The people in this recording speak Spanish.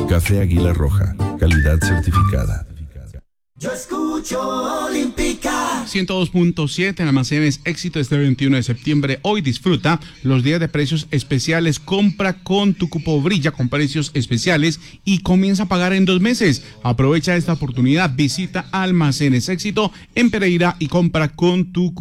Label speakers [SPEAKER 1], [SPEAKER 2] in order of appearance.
[SPEAKER 1] Café Águila Roja, calidad certificada.
[SPEAKER 2] Yo escucho Olímpica
[SPEAKER 3] 102.7 en almacenes Éxito este 21 de septiembre. Hoy disfruta los días de precios especiales. Compra con tu cupo Brilla con precios especiales y comienza a pagar en 2 meses. Aprovecha esta oportunidad. Visita almacenes Éxito en Pereira y compra con tu cupo.